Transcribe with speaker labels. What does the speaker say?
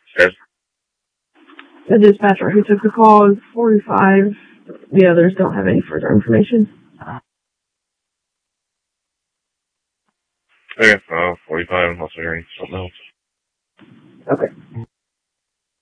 Speaker 1: Yes.
Speaker 2: The dispatcher who took the call is 45. The others don't have any further information.
Speaker 1: Okay, 45, unless we're hearing something else.
Speaker 2: Okay.